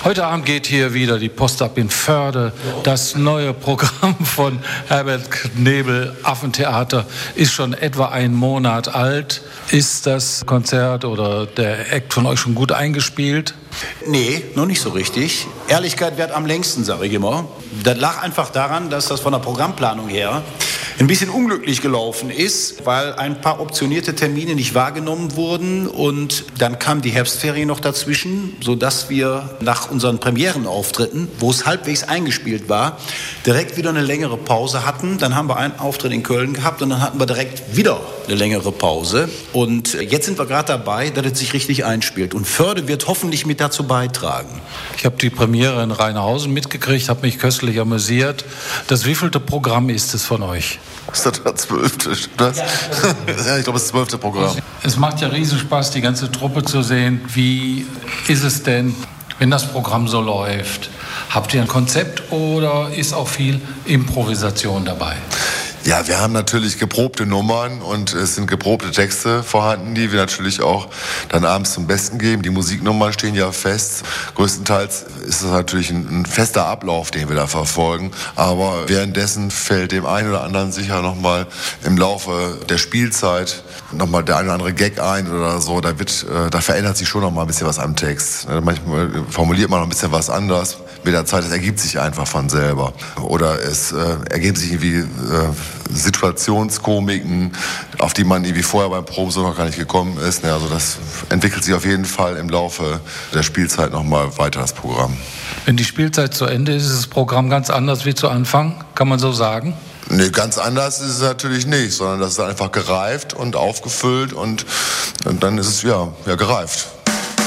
Heute Abend geht hier wieder die Post ab in Förde. Das neue Programm von Herbert Knebel, Affentheater, ist schon etwa einen Monat alt. Ist das Konzert oder der Act von euch schon gut eingespielt? Nee, noch nicht so richtig. Ehrlichkeit währt am längsten, sage ich immer. Das lag einfach daran, dass das von der Programmplanung her ein bisschen unglücklich gelaufen ist, weil ein paar optionierte Termine nicht wahrgenommen wurden und dann kam die Herbstferien noch dazwischen, sodass wir nach unseren Premierenauftritten, wo es halbwegs eingespielt war, direkt wieder eine längere Pause hatten. Dann haben wir einen Auftritt in Köln gehabt und dann hatten wir direkt wieder eine längere Pause. Und jetzt sind wir gerade dabei, dass es sich richtig einspielt. Und Förde wird hoffentlich mit dazu beitragen. Ich habe die Premiere in Rheinhausen mitgekriegt, habe mich köstlich amüsiert. Das wievielte Programm ist es von euch? Ist das der 12.? Ja, ich glaube, das 12. Programm. Es macht ja riesen Spaß, die ganze Truppe zu sehen. Wie ist es denn, wenn das Programm so läuft? Habt ihr ein Konzept oder ist auch viel Improvisation dabei? Ja, wir haben natürlich geprobte Nummern und es sind geprobte Texte vorhanden, die wir natürlich auch dann abends zum Besten geben. Die Musiknummern stehen ja fest. Größtenteils ist es natürlich ein fester Ablauf, den wir da verfolgen. Aber währenddessen fällt dem einen oder anderen sicher nochmal im Laufe der Spielzeit nochmal der eine oder andere Gag ein oder so. Da verändert sich schon nochmal ein bisschen was am Text. Manchmal formuliert man noch ein bisschen was anders. Mit der Zeit, das ergibt sich einfach von selber. Oder es ergeben sich irgendwie Situationskomiken, auf die man irgendwie vorher beim Proben so noch gar nicht gekommen ist. Also das entwickelt sich auf jeden Fall im Laufe der Spielzeit nochmal weiter, das Programm. Wenn die Spielzeit zu Ende ist, ist das Programm ganz anders wie zu Anfang, kann man so sagen? Nee, ganz anders ist es natürlich nicht, sondern das ist einfach gereift und aufgefüllt und dann ist es ja gereift.